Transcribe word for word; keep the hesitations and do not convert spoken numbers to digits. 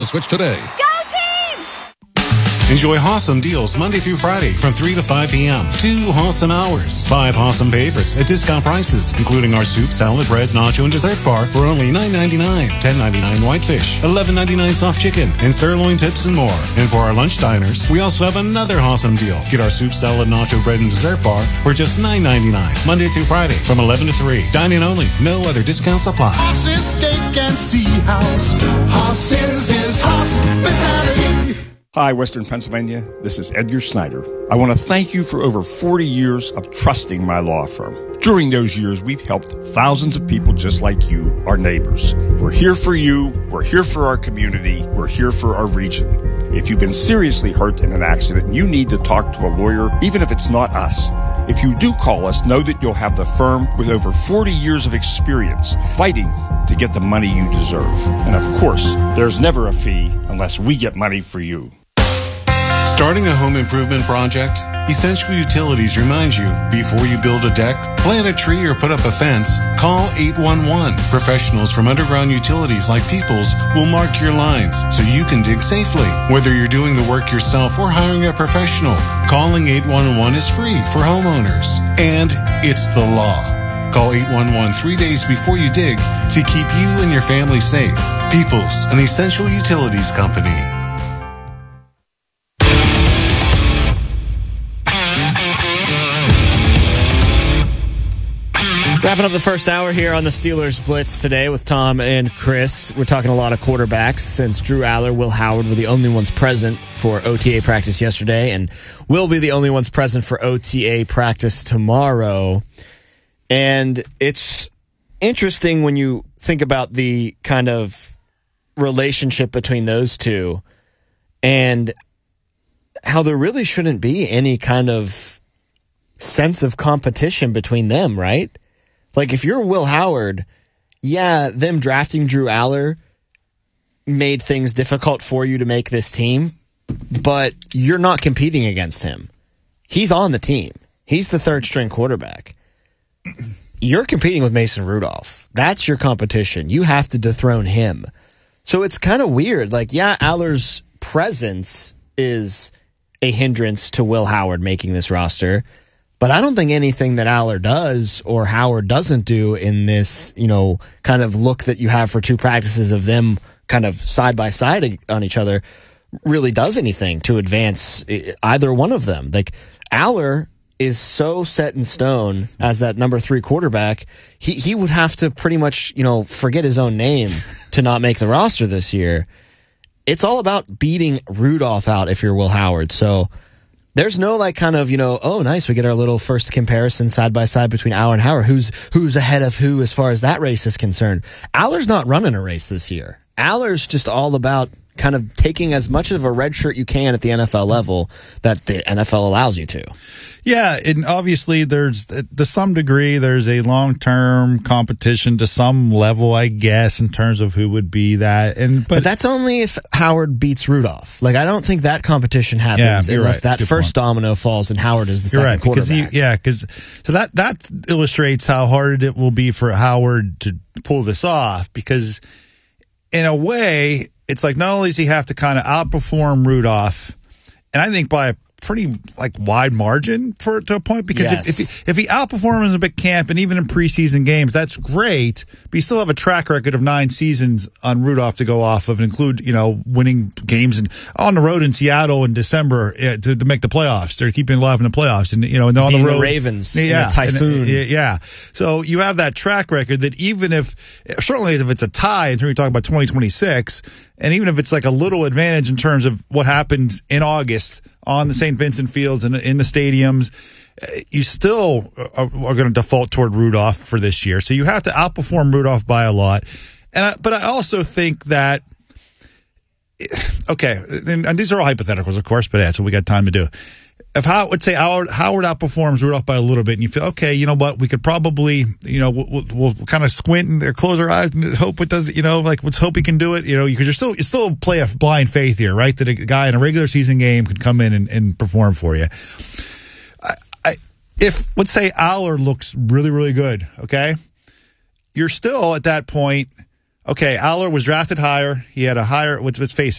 Switch today. Go Teams! Enjoy awesome deals Monday through Friday from three to five p.m. Two awesome hours. Five awesome favorites at discount prices, including our soup, salad, bread, nacho, and dessert bar for only nine ninety-nine. ten ninety-nine whitefish, eleven ninety-nine soft chicken, and sirloin tips and more. And for our lunch diners, we also have another awesome deal. Get our soup, salad, nacho, bread, and dessert bar for just nine ninety-nine. Monday through Friday from eleven to three. Dine-in only. No other discounts apply. Hoss's Steak and Sea House. Hoss's is hospitality. Hi, Western Pennsylvania. This is Edgar Snyder. I want to thank you for over forty years of trusting my law firm. During those years, we've helped thousands of people just like you, our neighbors. We're here for you. We're here for our community. We're here for our region. If you've been seriously hurt in an accident and you need to talk to a lawyer, even if it's not us, if you do call us, know that you'll have the firm with over forty years of experience fighting to get the money you deserve. And of course, there's never a fee unless we get money for you. Starting a home improvement project? Essential Utilities reminds you, before you build a deck, plant a tree, or put up a fence, call eight one one. Professionals from Underground Utilities like Peoples will mark your lines so you can dig safely. Whether you're doing the work yourself or hiring a professional, calling eight one one is free for homeowners. And it's the law. Call eight one one three days before you dig to keep you and your family safe. Peoples, an Essential Utilities company. Wrapping up the first hour here on the Steelers Blitz today with Tom and Chris. We're talking a lot of quarterbacks since Drew Aller, Will Howard were the only ones present for O T A practice yesterday and will be the only ones present for O T A practice tomorrow. And it's interesting when you think about the kind of relationship between those two and how there really shouldn't be any kind of sense of competition between them, right? Like, if you're Will Howard, yeah, them drafting Drew Aller made things difficult for you to make this team, but you're not competing against him. He's on the team. He's the third-string quarterback. You're competing with Mason Rudolph. That's your competition. You have to dethrone him. So it's kind of weird. Like, yeah, Aller's presence is a hindrance to Will Howard making this roster, but I don't think anything that Aller does or Howard doesn't do in this, you know, kind of look that you have for two practices of them kind of side by side on each other really does anything to advance either one of them. Like, Aller is so set in stone as that number three quarterback. He he would have to pretty much, you know, forget his own name to not make the roster this year. It's all about beating Rudolph out if you're Will Howard. So there's no like kind of, you know, oh, nice, we get our little first comparison side by side between Aller and Howard. Who's who's ahead of who as far as that race is concerned? Aller's not running a race this year. Aller's just all about kind of taking as much of a red shirt you can at the N F L level that the N F L allows you to. Yeah, and obviously there's, to some degree, there's a long-term competition to some level, I guess, in terms of who would be that. And But, but that's only if Howard beats Rudolph. Like, I don't think that competition happens yeah, unless right. that first point. domino falls and Howard is the you're second right, quarterback. He, yeah, because so that, that illustrates how hard it will be for Howard to pull this off, because in a way, it's like not only does he have to kind of outperform Rudolph, and I think by a pretty like wide margin for to a point, because yes. if, if, he, if he outperforms in big camp and even in preseason games, that's great, but you still have a track record of nine seasons on Rudolph to go off of, and include, you know, winning games and on the road in Seattle in December uh, to, to make the playoffs. They're keeping alive in the playoffs, and you know, and on Beating the road, the Ravens, yeah, in a typhoon, and, yeah. So you have that track record that even if, certainly if it's a tie, in terms of talking about twenty twenty-six, and even if it's like a little advantage in terms of what happens in August on the Saint Vincent fields and in the stadiums, you still are, are going to default toward Rudolph for this year. So you have to outperform Rudolph by a lot. And I, but I also think that, okay, and, and these are all hypotheticals, of course, but that's what we got time to do. If Howard, would say Howard, Howard outperforms Rudolph by a little bit, and you feel, okay, you know what, we could probably, you know, we'll, we'll, we'll kind of squint and close our eyes and hope it does, you know, like let's hope he can do it, you know, because you're still, you still play a blind faith here, right? That a guy in a regular season game can come in and, and perform for you. I, I, if, let's say Aller looks really, really good, okay, you're still at that point Okay, Aller was drafted higher. He had a higher, let's, let's face it.